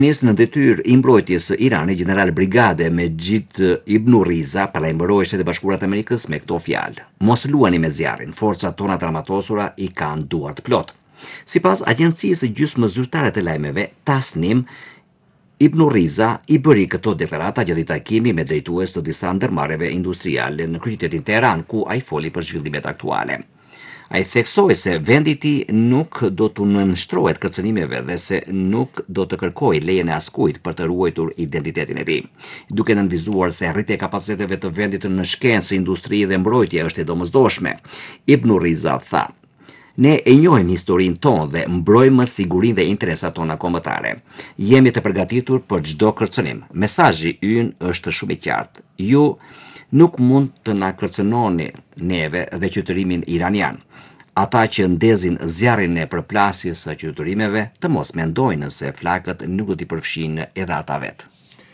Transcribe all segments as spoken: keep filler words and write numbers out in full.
Nisë në detyrë i mbrojtjes së Iranit, general brigade Mejid Ibn Riza, parlajmëroi Shtetet e Bashkuara të Amerikës me këto fjalë: "Mos luani me zjarrin, forcat tona të armatosura i kanë duart plot." Sipas agjencisë gjysmë zyrtare të lajmeve Tasnim, Ibn Riza i bëri këto deklarata gjatë një takimi me drejtues të disa ndërmarrjeve industriale në kryeqytetin Teheran, ku ai foli për zhvillimet aktuale. Ai theksoi se vendi i tij nuk do të nënshtrohet kërcënimeve dhe se nuk do të kërkojë lejen e askujt për të ruajtur identitetin e tij. Duke nënvizuar se rritja e kapaciteteve të vendit në shkencë, industri dhe mbrojtje është e domosdoshme, Ibn Riza tha: "Ne e njohim historinë tonë dhe mbrojmë sigurinë dhe interesat tona kombëtare. Jemi të përgatitur për çdo kërcënim. Mesazhi ynë është shumë i qartë. Ju nuk mund të na kërcënoni neve dhe qytetërimin iranian. Ata që ndezin zjarrin e përplasjes së qytetërimeve të mos mendojnë se flakët nuk do t'i përfshinë edhe ata vetë."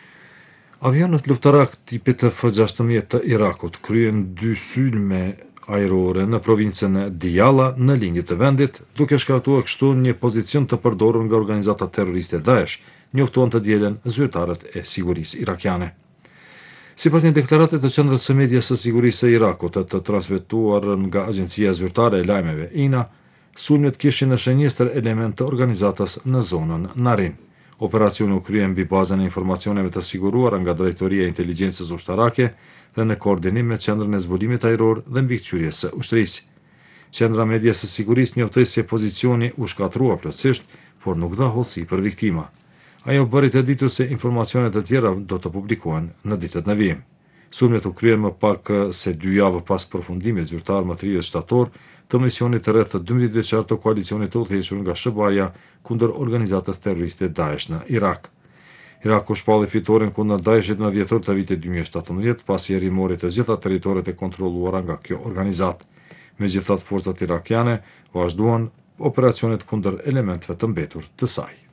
Avionët luftarak tipit F gjashtëmbëdhjetë të Irakut kryen dy sulme ajrore në provincën e Diyala në lindje të vendit, duke shkaktuar kështu një pozicion të përdorur nga organizata terroriste Daesh, njoftuan të dielën zyrtarët e sigurisë irakiane. Sipas një deklarate të Qendrës së Medias së Sigurisë së Irakut të transmetuar nga Agjencia Zyrtare e Lajmeve I N A, sulmet kishin në shënjestër element të organizatës në zonën Narin. Operacioni u krye mbi bazën e informacioneve të siguruara nga Drejtoria e Inteligjencës Ushtarake dhe në koordinim me Qendrën e Zbulimit Ajror dhe Mbikëqyrjes së Ushtrisë. Qendra e Medias së Sigurisë njoftoi se pozicioni u shkatrua plotësisht, por nuk dha hollësi për viktima. Ajo bëri të ditur se informacionet të tjera do të publikohen në ditët në vijim. Sulmet u kryen më pak se dy javë pas përfundimit zyrtar më tridhjetë shtator të misionit të rreth dymbëdhjetë vjeçar të koalicionit të udhëhequr nga S B A-ja kundër organizatës terroriste Daesh në Irak. Iraku shpalli fitoren kundër Daeshit në dhjetor të vitit dy mijë e shtatëmbëdhjetë pasi e rimori të gjitha territoret e kontrolluara nga kjo organizatë. Megjithatë, forcat irakiane vazhduan operacionet kundër elementëve të mbetur të saj.